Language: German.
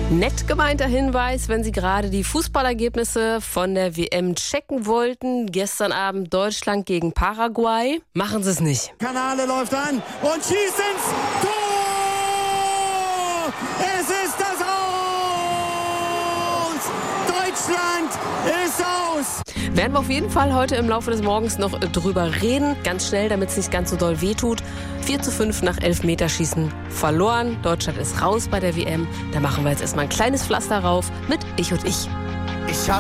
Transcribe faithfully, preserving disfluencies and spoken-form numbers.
Nett gemeinter Hinweis, wenn Sie gerade die Fußballergebnisse von der W M checken wollten. Gestern Abend Deutschland gegen Paraguay. Machen Sie es nicht. Kanale läuft an und schießt ins Tor! Es ist das Aus! Deutschland ist aus! Werden wir auf jeden Fall heute im Laufe des Morgens noch drüber reden. Ganz schnell, damit es nicht ganz so doll wehtut. vier zu fünf nach Elfmeterschießen verloren. Deutschland ist raus bei der W M. Da machen wir jetzt erstmal ein kleines Pflaster rauf mit Ich und Ich. Ich